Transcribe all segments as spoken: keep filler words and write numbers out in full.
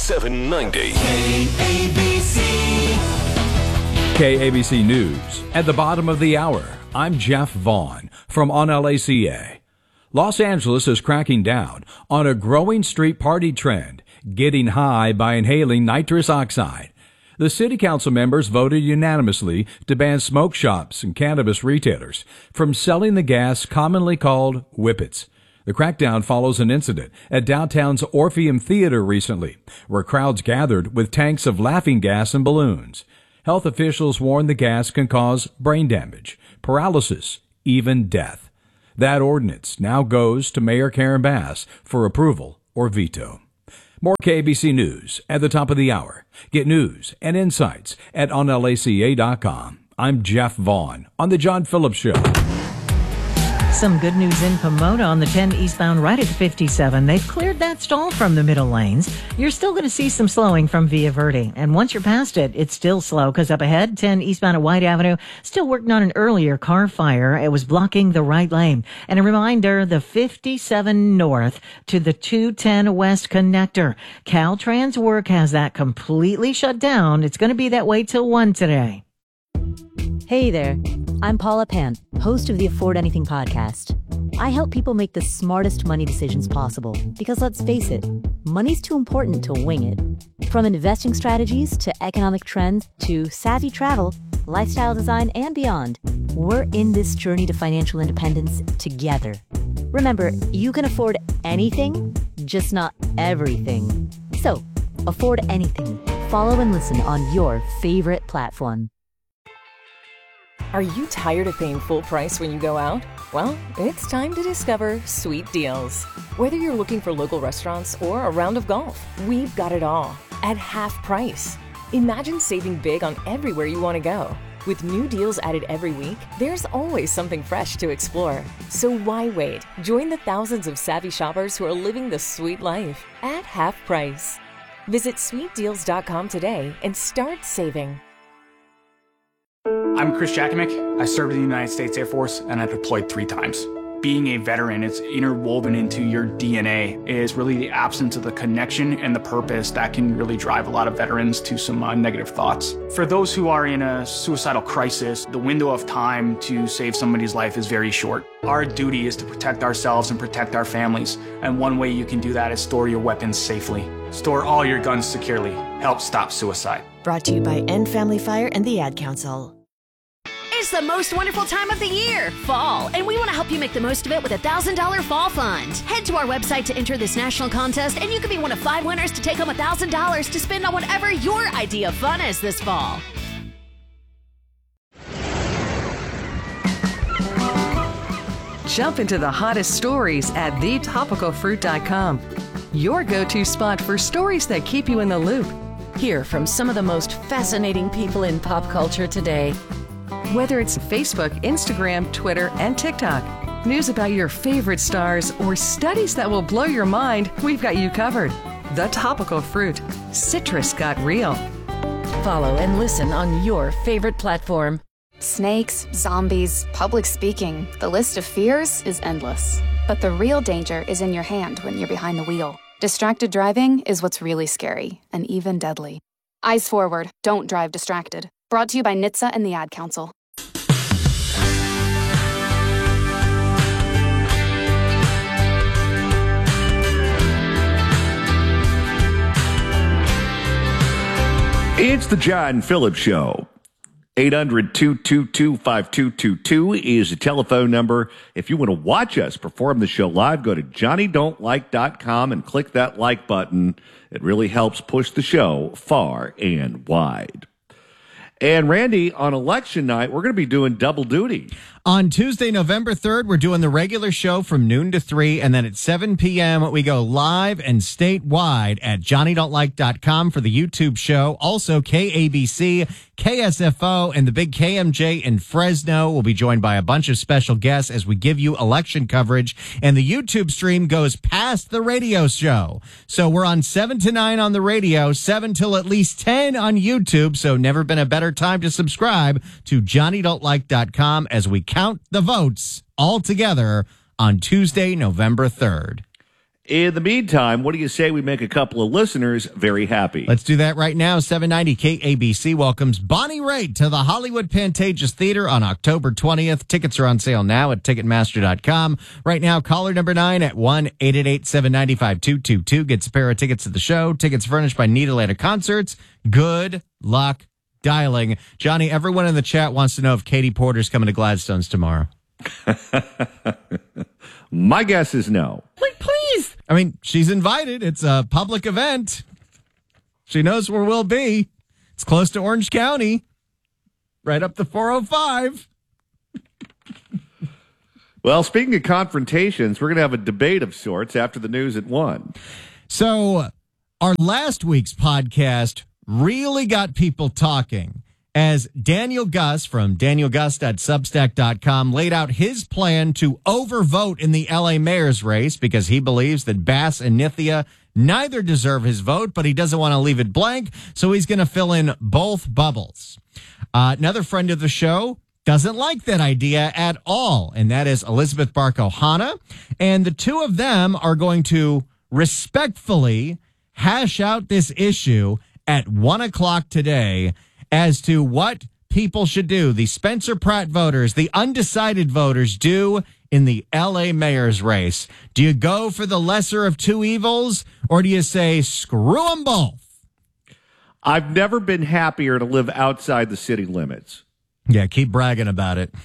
seven ninety. K A B C. K A B C News. At the bottom of the hour, I'm Jeff Vaughn from On L A C A. Los Angeles is cracking down on a growing street party trend, getting high by inhaling nitrous oxide. The city council members voted unanimously to ban smoke shops and cannabis retailers from selling the gas commonly called whippets. The crackdown follows an incident at downtown's Orpheum Theater recently, where crowds gathered with tanks of laughing gas and balloons. Health officials warn the gas can cause brain damage, paralysis, even death. That ordinance now goes to Mayor Karen Bass for approval or veto. More K A B C News at the top of the hour. Get news and insights at on L A C A dot com. I'm Jeff Vaughn on The John Phillips Show. Some good news in Pomona on the ten eastbound right at fifty-seven. They've cleared that stall from the middle lanes. You're still going to see some slowing from Via Verde. And once you're past it, it's still slow because up ahead, ten eastbound at White Avenue, still working on an earlier car fire. It was blocking the right lane. And a reminder, the fifty-seven north to the two ten west connector. Caltrans work has that completely shut down. It's going to be that way till one today. Hey there, I'm Paula Pant, host of the Afford Anything podcast. I help people make the smartest money decisions possible because let's face it, money's too important to wing it. From investing strategies to economic trends to savvy travel, lifestyle design, and beyond, we're in this journey to financial independence together. Remember, you can afford anything, just not everything. So, afford anything. Follow and listen on your favorite platform. Are you tired of paying full price when you go out? Well, it's time to discover Sweet Deals. Whether you're looking for local restaurants or a round of golf, we've got it all at half price. Imagine saving big on everywhere you want to go. With new deals added every week, there's always something fresh to explore. So why wait? Join the thousands of savvy shoppers who are living the sweet life at half price. Visit sweet deals dot com today and start saving. I'm Chris Jakimick. I served in the United States Air Force and I deployed three times. Being a veteran, it's interwoven into your D N A, is really the absence of the connection and the purpose that can really drive a lot of veterans to some uh, negative thoughts. For those who are in a suicidal crisis, the window of time to save somebody's life is very short. Our duty is to protect ourselves and protect our families, and one way you can do that is store your weapons safely. Store all your guns securely. Help stop suicide. Brought to you by End Family Fire and the Ad Council. It's the most wonderful time of the year, fall, and we want to help you make the most of it with a one thousand dollars fall fund. Head to our website to enter this national contest, and you could be one of five winners to take home one thousand dollars to spend on whatever your idea of fun is this fall. Jump into the hottest stories at the topical fruit dot com. Your go-to spot for stories that keep you in the loop. Hear from some of the most fascinating people in pop culture today. Whether it's Facebook, Instagram, Twitter, and TikTok, news about your favorite stars, or studies that will blow your mind, we've got you covered. The Topical Fruit. Citrus got real. Follow and listen on your favorite platform. Snakes, zombies, public speaking. The list of fears is endless. But the real danger is in your hand when you're behind the wheel. Distracted driving is what's really scary and even deadly. Eyes forward. Don't drive distracted. Brought to you by N H T S A and the Ad Council. It's the John Phillips Show. eight hundred, two two two, five two two two is the telephone number. If you want to watch us perform the show live, go to johnny don't like dot com and click that like button. It really helps push the show far and wide. And Randy, on election night, we're going to be doing double duty. On Tuesday, November third, we're doing the regular show from noon to three, and then at seven p.m., we go live and statewide at johnny don't like dot com for the YouTube show. Also, K A B C, K S F O, and the big K M J in Fresno will be joined by a bunch of special guests as we give you election coverage, and the YouTube stream goes past the radio show. So we're on seven to nine on the radio, seven till at least ten on YouTube, so never been a better time to subscribe to johnny don't like dot com as we count the votes all together on Tuesday, November third. In the meantime, what do you say we make a couple of listeners very happy? Let's do that right now. seven ninety K A B C welcomes Bonnie Raitt to the Hollywood Pantages Theater on October twentieth. Tickets are on sale now at Ticketmaster dot com. Right now, caller number nine at one eight eight eight, seven nine five, two two two gets a pair of tickets to the show. Tickets furnished by Needle Concerts. Good luck dialing. Johnny, everyone in the chat wants to know if Katie Porter's coming to Gladstone's tomorrow. My guess is no. Like, please. I mean, she's invited. It's a public event. She knows where we'll be. It's close to Orange County, right up the four oh five. Well, speaking of confrontations, we're going to have a debate of sorts after the news at one. So our last week's podcast really got people talking as Daniel Gus from daniel gus dot substack dot com laid out his plan to overvote in the L A mayor's race because he believes that Bass and Nithya neither deserve his vote, but he doesn't want to leave it blank, so he's going to fill in both bubbles. Uh, another friend of the show doesn't like that idea at all, and that is Elizabeth Barko-Hannah, and the two of them are going to respectfully hash out this issue at one o'clock today as to what people should do, the Spencer Pratt voters, the undecided voters do in the L A mayor's race. Do you go for the lesser of two evils, or do you say, screw them both? I've never been happier to live outside the city limits. Yeah, keep bragging about it.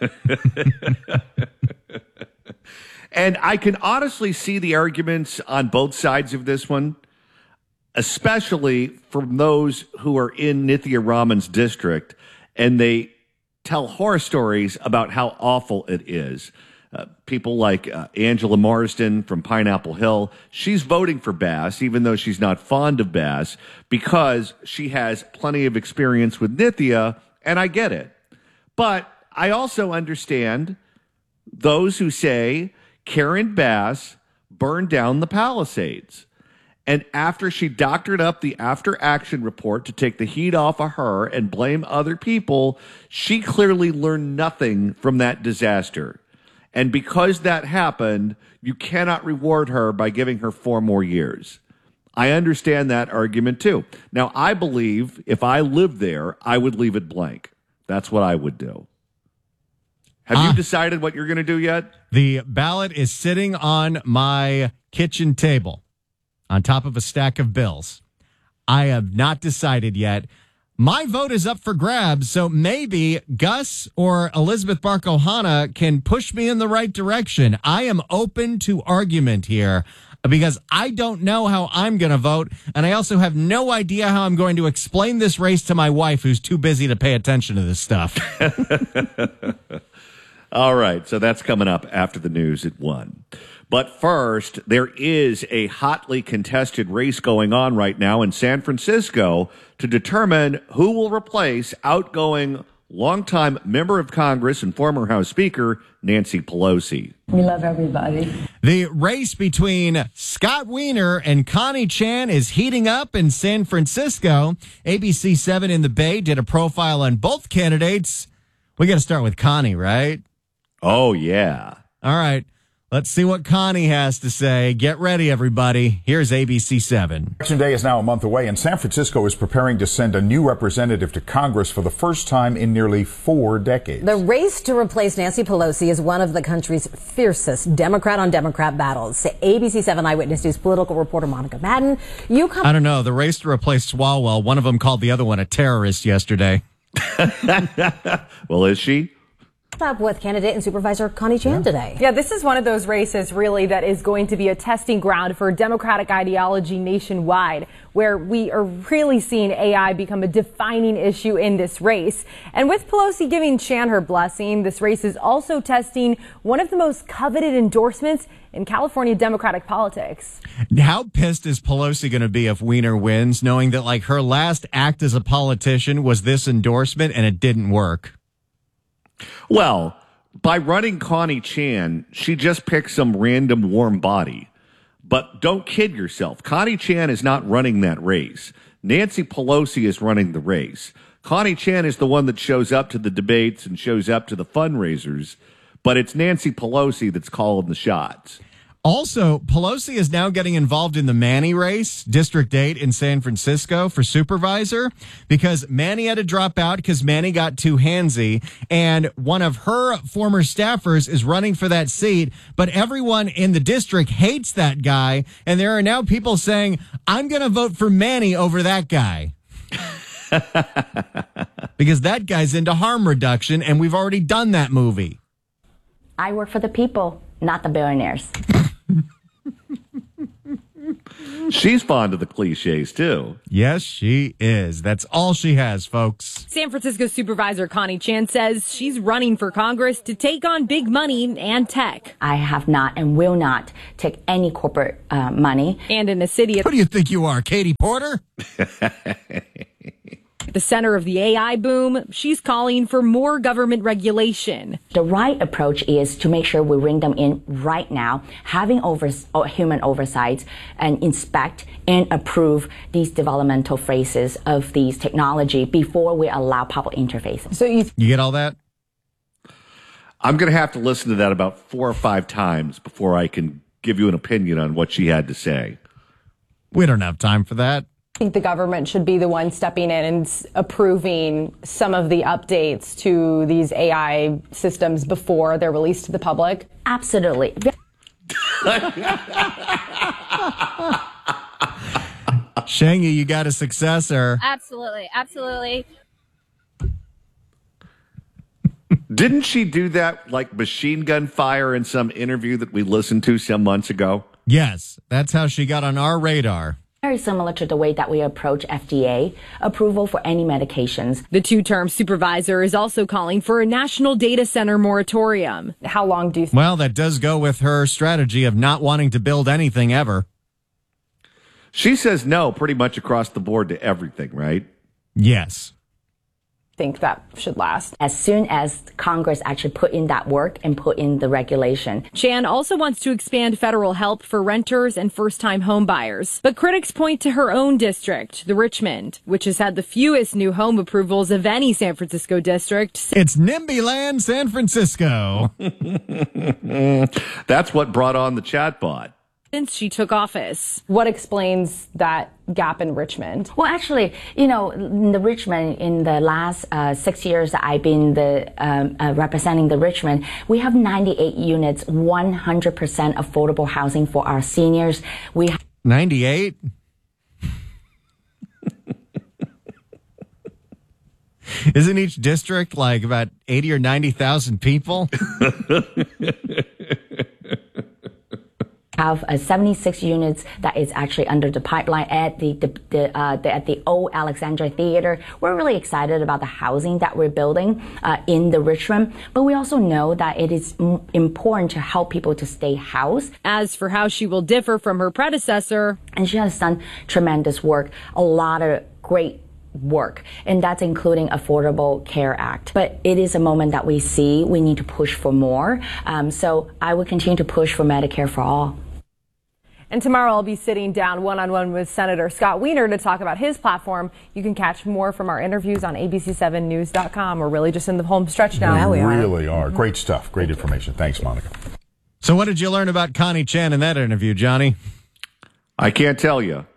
And I can honestly see the arguments on both sides of this one, especially from those who are in Nithya Raman's district, and they tell horror stories about how awful it is. Uh, people like uh, Angela Marsden from Pineapple Hill, she's voting for Bass, even though she's not fond of Bass, because she has plenty of experience with Nithya, and I get it. But I also understand those who say Karen Bass burned down the Palisades. And after she doctored up the after-action report to take the heat off of her and blame other people, she clearly learned nothing from that disaster. And because that happened, you cannot reward her by giving her four more years. I understand that argument, too. Now, I believe if I lived there, I would leave it blank. That's what I would do. Have uh, you decided what you're going to do yet? The ballot is sitting on my kitchen table, on top of a stack of bills. I have not decided yet. My vote is up for grabs, so maybe Gus or Elizabeth Barko-Hannah can push me in the right direction. I am open to argument here because I don't know how I'm going to vote, and I also have no idea how I'm going to explain this race to my wife, who's too busy to pay attention to this stuff. All right, so that's coming up after the news at one. But first, there is a hotly contested race going on right now in San Francisco to determine who will replace outgoing longtime member of Congress and former House Speaker Nancy Pelosi. We love everybody. The race between Scott Wiener and Connie Chan is heating up in San Francisco. A B C seven in the Bay did a profile on both candidates. We got to start with Connie, right? Oh, yeah. All right. Let's see what Connie has to say. Get ready, everybody. Here's A B C seven. Election day is now a month away, and San Francisco is preparing to send a new representative to Congress for the first time in nearly four decades. The race to replace Nancy Pelosi is one of the country's fiercest Democrat-on-Democrat battles. A B C seven Eyewitness News political reporter Monica Madden, you come... I don't know. The race to replace Swalwell, one of them called the other one a terrorist yesterday. Well, is she? Up with candidate and supervisor Connie Chan yeah. today. Yeah, this is one of those races really that is going to be a testing ground for Democratic ideology nationwide, where we are really seeing A I become a defining issue in this race. And with Pelosi giving Chan her blessing, this race is also testing one of the most coveted endorsements in California Democratic politics. How pissed is Pelosi going to be if Wiener wins, knowing that like her last act as a politician was this endorsement and it didn't work? Well, by running Connie Chan, she just picked some random warm body. But don't kid yourself. Connie Chan is not running that race. Nancy Pelosi is running the race. Connie Chan is the one that shows up to the debates and shows up to the fundraisers, but it's Nancy Pelosi that's calling the shots. Also, Pelosi is now getting involved in the Manny race, District eight in San Francisco for supervisor, because Manny had to drop out because Manny got too handsy, and one of her former staffers is running for that seat, but everyone in the district hates that guy, and there are now people saying, I'm going to vote for Manny over that guy. Because that guy's into harm reduction, and we've already done that movie. I work for the people, not the billionaires. She's fond of the cliches, too. Yes, she is. That's all she has, folks. San Francisco Supervisor Connie Chan says she's running for Congress to take on big money and tech. I have not and will not take any corporate uh, money. And in a city... Who do you think you are, Katie Porter? The center of the A I boom, she's calling for more government regulation. The right approach is to make sure we bring them in right now, having over, human oversight and inspect and approve these developmental phases of these technology before we allow public interface. So you, you get all that? I'm going to have to listen to that about four or five times before I can give you an opinion on what she had to say. We don't have time for that. I think the government should be the one stepping in and approving some of the updates to these A I systems before they're released to the public. Absolutely. Shangy, you got a successor. Absolutely. Absolutely. Didn't she do that like machine gun fire in some interview that we listened to some months ago? Yes, that's how she got on our radar. Very similar to the way that we approach F D A approval for any medications. The two-term supervisor is also calling for a national data center moratorium. How long do you think? Well, that does go with her strategy of not wanting to build anything ever. She says no pretty much across the board to everything, right? Yes. Think that should last. As soon as Congress actually put in that work and put in the regulation. Chan also wants to expand federal help for renters and first-time home buyers. But critics point to her own district, the Richmond, which has had the fewest new home approvals of any San Francisco district. It's NIMBYland, San Francisco. That's what brought on the chatbot. Since she took office. What explains that gap in Richmond? Well, actually, you know, in the Richmond, in the last uh, six years that I've been the um, uh, representing the Richmond, we have ninety-eight units, one hundred percent affordable housing for our seniors. We ha- ninety-eight? Isn't each district like about eighty or ninety thousand people? Have uh, seventy-six units that is actually under the pipeline at the, the, the, uh, the at the old Alexandra Theater. We're really excited about the housing that we're building uh, in the Richmond, but we also know that it is m- important to help people to stay housed. As for how she will differ from her predecessor, and she has done tremendous work, a lot of great work, and that's including Affordable Care Act. But it is a moment that we see we need to push for more. Um, so I will continue to push for Medicare for all. And tomorrow I'll be sitting down one-on-one with Senator Scott Wiener to talk about his platform. You can catch more from our interviews on A B C seven news dot com. We're really just in the home stretch now. We we are. really are. Great stuff. Great information. Thanks, Monica. So what did you learn about Connie Chan in that interview, Johnny? I can't tell you.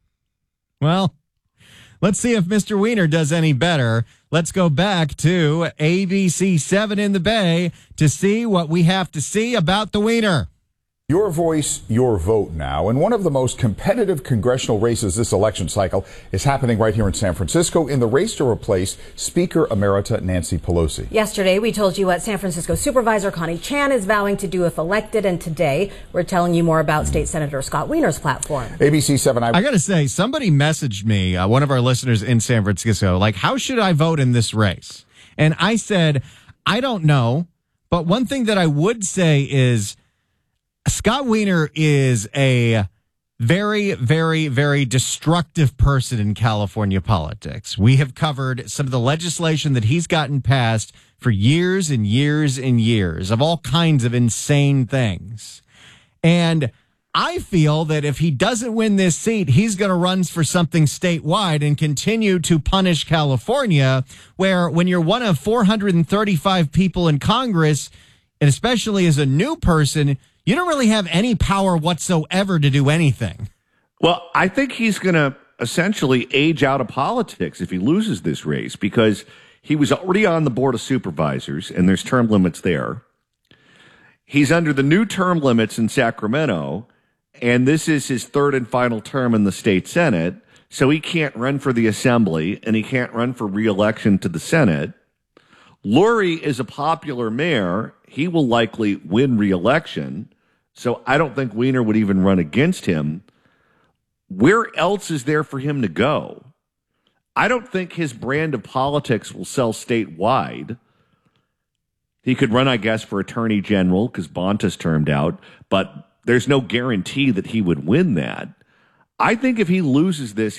Well, let's see if Mister Wiener does any better. Let's go back to A B C seven in the Bay to see what we have to see about the Wiener. Your voice, your vote now. And one of the most competitive congressional races this election cycle is happening right here in San Francisco in the race to replace Speaker Emerita Nancy Pelosi. Yesterday, we told you what San Francisco Supervisor Connie Chan is vowing to do if elected. And today, we're telling you more about State Senator Scott Wiener's platform. A B C seven. I, I got to say, somebody messaged me, uh, one of our listeners in San Francisco, like, how should I vote in this race? And I said, I don't know. But one thing that I would say is, Scott Wiener is a very, very, very destructive person in California politics. We have covered some of the legislation that he's gotten passed for years and years and years of all kinds of insane things. And I feel that if he doesn't win this seat, he's going to run for something statewide and continue to punish California, where when you're one of four hundred thirty-five people in Congress, and especially as a new person, you don't really have any power whatsoever to do anything. Well, I think he's going to essentially age out of politics if he loses this race, because he was already on the Board of Supervisors, and there's term limits there. He's under the new term limits in Sacramento, and this is his third and final term in the state Senate, so he can't run for the Assembly, and he can't run for re-election to the Senate. Lurie is a popular mayor. He will likely win re-election, so I don't think Wiener would even run against him. Where else is there for him to go? I don't think his brand of politics will sell statewide. He could run, I guess, for attorney general because Bonta's termed out, but there's no guarantee that he would win that. I think if he loses this,